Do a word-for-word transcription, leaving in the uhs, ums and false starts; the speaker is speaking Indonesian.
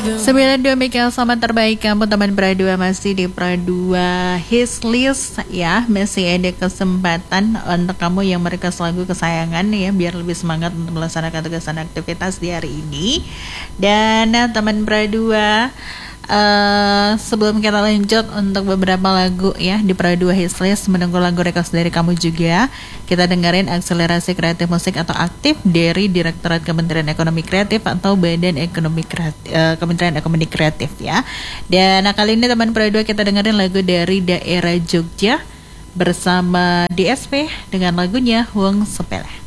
sembilan dua Mikael, selamat terbaik kamu teman Pradua, masih di Pradua His List ya. Masih ada kesempatan untuk kamu yang merequest lagu kesayangan ya, biar lebih semangat untuk melaksanakan tugas dan aktivitas di hari ini. Dan nah, teman Pradua, Uh, sebelum kita lanjut untuk beberapa lagu ya di Pradua Hits List, menunggu lagu request dari kamu juga, kita dengerin Akselerasi Kreatif Musik atau Aktif dari Direktorat Kementerian Ekonomi Kreatif atau Badan Ekonomi Kreatif, uh, Kementerian Ekonomi Kreatif ya. Dan nah, kali ini teman Pradua kita dengerin lagu dari daerah Jogja bersama D S P dengan lagunya Wong Sepele.